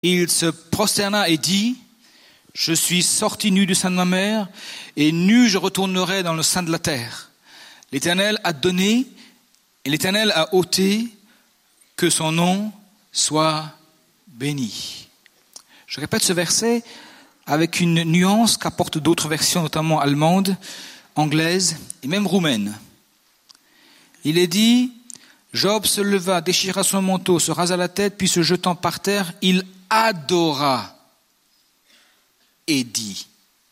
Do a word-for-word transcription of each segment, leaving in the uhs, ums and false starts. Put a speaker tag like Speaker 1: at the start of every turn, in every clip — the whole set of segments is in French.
Speaker 1: Il se prosterna et dit, « Je suis sorti nu du sein de ma mère, et nu je retournerai dans le sein de la terre. L'Éternel a donné, et l'Éternel a ôté, que son nom soit béni. » Je répète ce verset avec une nuance qu'apportent d'autres versions, notamment allemandes, anglaises et même roumaines. Il est dit, Job se leva, déchira son manteau, se rasa la tête, puis se jetant par terre, il adora et dit.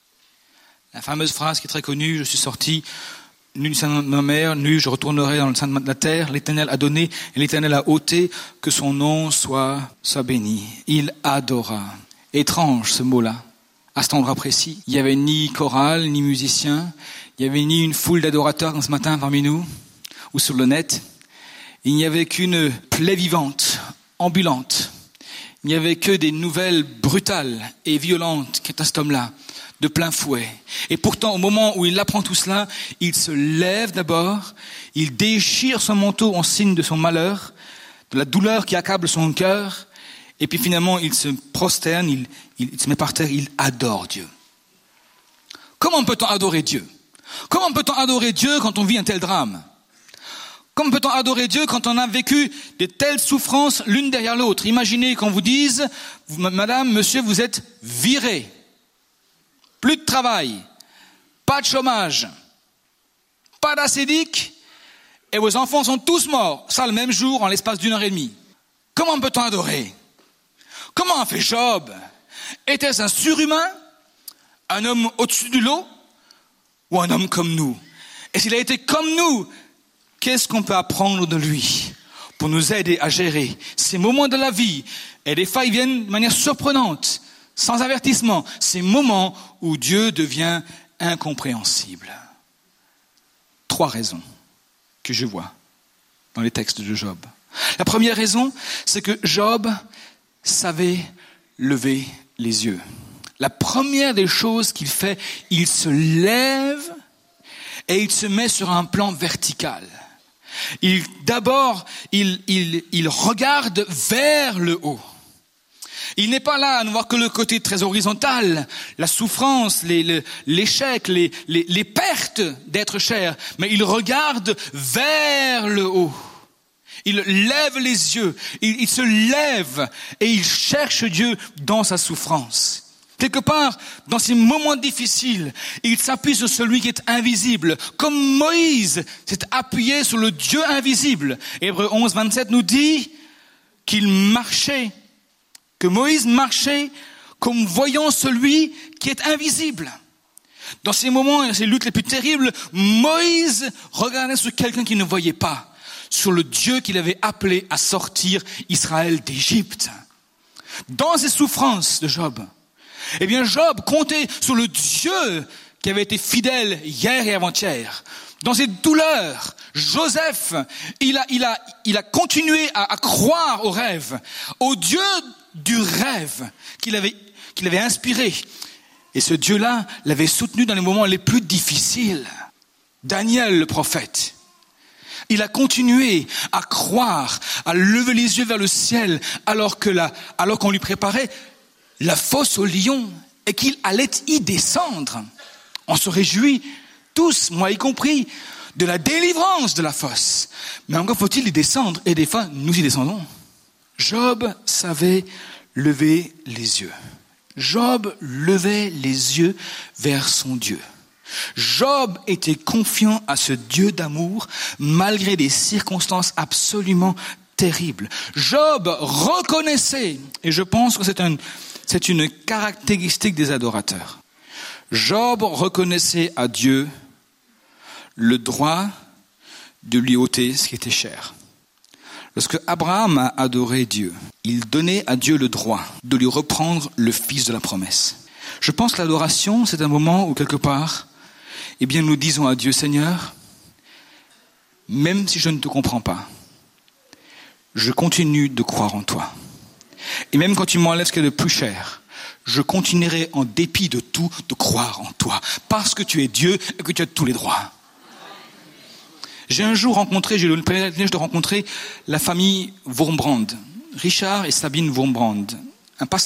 Speaker 1: La fameuse phrase qui est très connue, je suis sorti nu du sein de ma mère, nu je retournerai dans le sein de la terre, l'Éternel a donné et l'Éternel a ôté, que son nom soit, soit béni. Il adora. Étrange ce mot-là, à cet endroit précis. Il n'y avait ni chorale, ni musicien, il n'y avait ni une foule d'adorateurs comme ce matin parmi nous, ou sur le net. Il n'y avait qu'une plaie vivante, ambulante. Il n'y avait que des nouvelles brutales et violentes qu'est cet homme-là, de plein fouet. Et pourtant, au moment où il apprend tout cela, il se lève d'abord, il déchire son manteau en signe de son malheur, de la douleur qui accable son cœur, et puis finalement, il se prosterne, il, il, il se met par terre, il adore Dieu. Comment peut-on adorer Dieu? Comment peut-on adorer Dieu quand on vit un tel drame? Comment peut-on adorer Dieu quand on a vécu de telles souffrances l'une derrière l'autre? Imaginez qu'on vous dise, madame, monsieur, vous êtes viré. Plus de travail, pas de chômage, pas d'acédique, et vos enfants sont tous morts. Ça le même jour, en l'espace d'une heure et demie. Comment peut-on adorer? Comment a fait Job? Était-ce un surhumain? Un homme au-dessus du lot? Ou un homme comme nous? Et s'il a été comme nous, qu'est-ce qu'on peut apprendre de lui pour nous aider à gérer ces moments de la vie? Et des fois, ils viennent de manière surprenante, sans avertissement. Ces moments où Dieu devient incompréhensible. Trois raisons que je vois dans les textes de Job. La première raison, c'est que Job savait lever les yeux. La première des choses qu'il fait, il se lève et il se met sur un plan vertical. Il, d'abord, il, il, il regarde vers le haut. Il n'est pas là à ne voir que le côté très horizontal, la souffrance, les, les, l'échec, les, les, les pertes d'être cher, mais il regarde vers le haut. Il lève les yeux, il, il se lève et il cherche Dieu dans sa souffrance. Quelque part, dans ces moments difficiles, il s'appuie sur celui qui est invisible, comme Moïse s'est appuyé sur le Dieu invisible. Hébreux onze, vingt-sept nous dit qu'il marchait, que Moïse marchait comme voyant celui qui est invisible. Dans ces moments, ces luttes les plus terribles, Moïse regardait sur quelqu'un qu'il ne voyait pas, sur le Dieu qu'il avait appelé à sortir Israël d'Égypte. Dans ces souffrances de Job, eh bien, Job comptait sur le Dieu qui avait été fidèle hier et avant-hier. Dans ses douleurs, Joseph, il a, il a, il a continué à, à croire au rêve, au Dieu du rêve qu'il avait, qu'il avait inspiré. Et ce Dieu-là l'avait soutenu dans les moments les plus difficiles. Daniel, le prophète, il a continué à croire, à lever les yeux vers le ciel, alors que la, alors qu'on lui préparait la fosse au lion et qu'il allait y descendre. On se réjouit tous, moi y compris, de la délivrance de la fosse. Mais encore faut-il y descendre, et des fois, nous y descendons. Job savait lever les yeux. Job levait les yeux vers son Dieu. Job était confiant à ce Dieu d'amour, malgré des circonstances absolument terribles. Job reconnaissait, et je pense que c'est un C'est une caractéristique des adorateurs. Job reconnaissait à Dieu le droit de lui ôter ce qui était cher. Lorsque Abraham a adoré Dieu, il donnait à Dieu le droit de lui reprendre le fils de la promesse. Je pense que l'adoration, c'est un moment où quelque part, eh bien, nous disons à Dieu, Seigneur, même si je ne te comprends pas, je continue de croire en toi. Et même quand tu m'enlèves ce qui est le plus cher, je continuerai en dépit de tout de croire en toi, parce que tu es Dieu et que tu as tous les droits. J'ai un jour rencontré, j'ai eu le privilège de rencontrer la famille Wurmbrand, Richard et Sabine Wurmbrand, un pasteur